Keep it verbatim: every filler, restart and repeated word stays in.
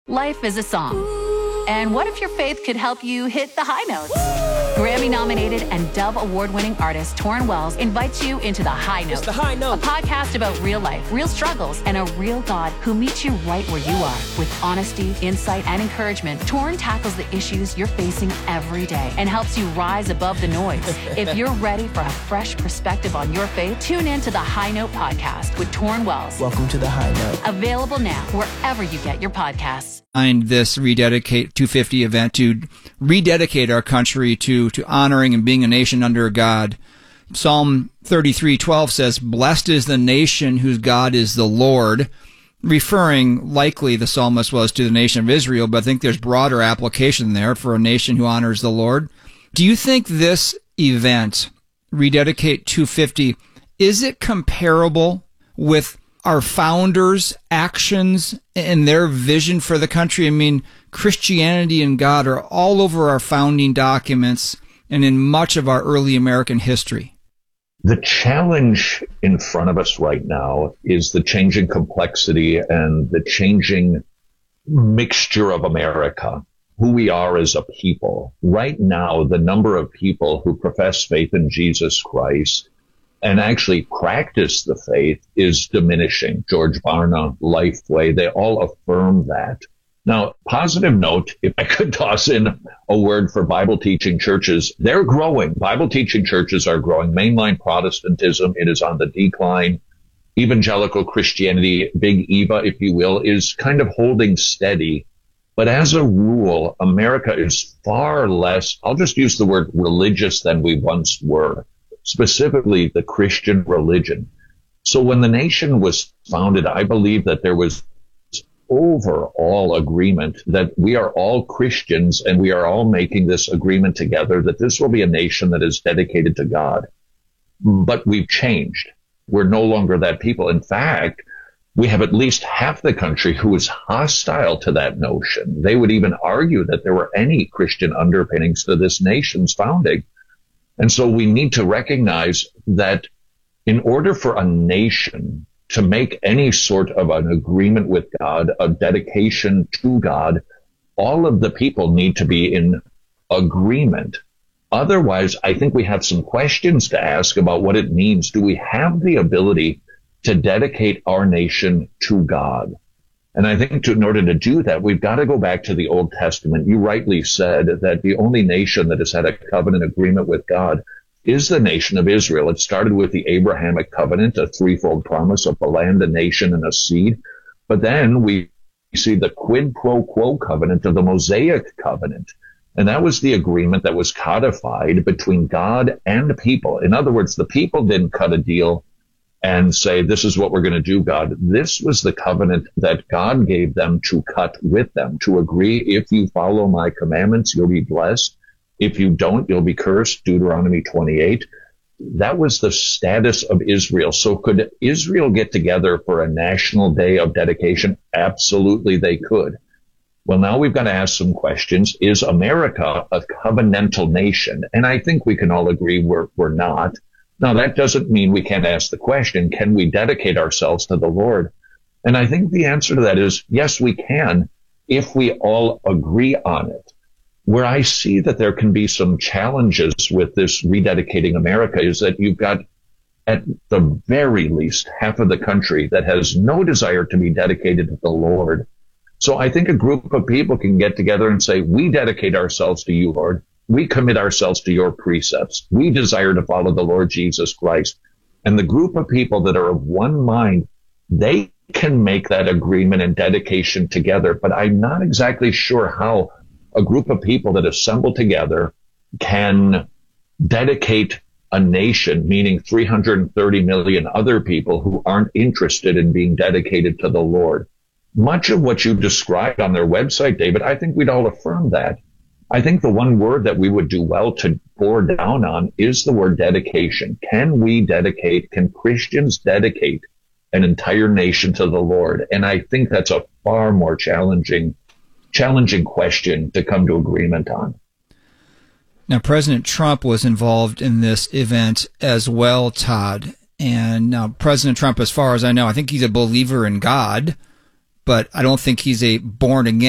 Life is a song. And what if your faith could help you hit the high notes? Grammy-nominated and Dove Award-winning artist Torrin Wells invites you into The High Note. It's The High Note. A podcast about real life, real struggles, and a real God who meets you right where you are. With honesty, insight, and encouragement, Torrin tackles the issues you're facing every day and helps you rise above the noise. If you're ready for a fresh perspective on your faith, tune in to The High Note podcast with Torrin Wells. Welcome to The High Note. Available now wherever you get your podcasts. Behind this Rededicate two fifty event to rededicate our country to, to honoring and being a nation under God. Psalm thirty-three twelve says, "Blessed is the nation whose God is the Lord," referring likely the psalmist was to the nation of Israel, but I think there's broader application there for a nation who honors the Lord. Do you think this event, Rededicate two fifty, is it comparable with our founders' actions and their vision for the country? I mean, Christianity and God are all over our founding documents and in much of our early American history. The challenge in front of us right now is the changing complexity and the changing mixture of America, who we are as a people. Right now, the number of people who profess faith in Jesus Christ and actually practice the faith is diminishing. George Barna, Lifeway, they all affirm that. Now, positive note, if I could toss in a word for Bible teaching churches, they're growing. Bible teaching churches are growing. Mainline Protestantism, it is on the decline. Evangelical Christianity, Big Eva, if you will, is kind of holding steady. But as a rule, America is far less, I'll just use the word religious than we once were. Specifically the Christian religion. So when the nation was founded, I believe that there was overall agreement that we are all Christians and we are all making this agreement together that this will be a nation that is dedicated to God. But we've changed. We're no longer that people. In fact, we have at least half the country who is hostile to that notion. They would even argue that there were any Christian underpinnings to this nation's founding. And so we need to recognize that in order for a nation to make any sort of an agreement with God, a dedication to God, all of the people need to be in agreement. Otherwise, I think we have some questions to ask about what it means. Do we have the ability to dedicate our nation to God? And I think to, in order to do that, we've got to go back to the Old Testament. You rightly said that the only nation that has had a covenant agreement with God is the nation of Israel. It started with the Abrahamic covenant, a threefold promise of a land, a nation, and a seed. But then we see the quid pro quo covenant of the Mosaic covenant. And that was the agreement that was codified between God and people. In other words, the people didn't cut a deal and say, this is what we're going to do, God. This was the covenant that God gave them to cut with them, to agree, if you follow my commandments, you'll be blessed. If you don't, you'll be cursed, Deuteronomy twenty-eight. That was the status of Israel. So could Israel get together for a national day of dedication? Absolutely, they could. Well, now we've got to ask some questions. Is America a covenantal nation? And I think we can all agree we're, we're not. Now, that doesn't mean we can't ask the question, can we dedicate ourselves to the Lord? And I think the answer to that is, yes, we can, if we all agree on it. Where I see that there can be some challenges with this rededicating America is that you've got, at the very least, half of the country that has no desire to be dedicated to the Lord. So I think a group of people can get together and say, we dedicate ourselves to you, Lord. We commit ourselves to your precepts. We desire to follow the Lord Jesus Christ. And the group of people that are of one mind, they can make that agreement and dedication together. But I'm not exactly sure how a group of people that assemble together can dedicate a nation, meaning three hundred thirty million other people who aren't interested in being dedicated to the Lord. Much of what you described on their website, David, I think we'd all affirm that. I think the one word that we would do well to bore down on is the word dedication. Can we dedicate, can Christians dedicate an entire nation to the Lord? And I think that's a far more challenging, challenging question to come to agreement on. Now, President Trump was involved in this event as well, Todd. And now President Trump, as far as I know, I think he's a believer in God, but I don't think he's a born-again